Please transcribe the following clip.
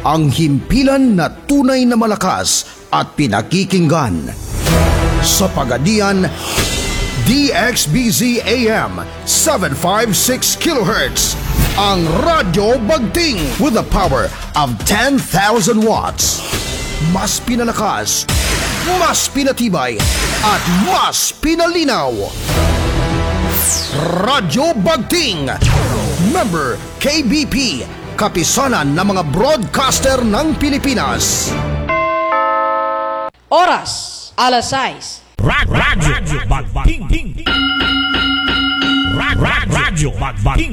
ang himpilan na tunay na malakas at pinakikinggan. Sa Pagadian, DXBZ AM 756 kHz, ang Radyo Bagting with the power of 10,000 watts. Mas pinalakas, mas pinatibay, at mas pinalinaw. Radyo Bagting, member KBP, kapisanan ng mga broadcaster ng Pilipinas. Oras, alas 6. Radyo Bagting. Radyo Bagting.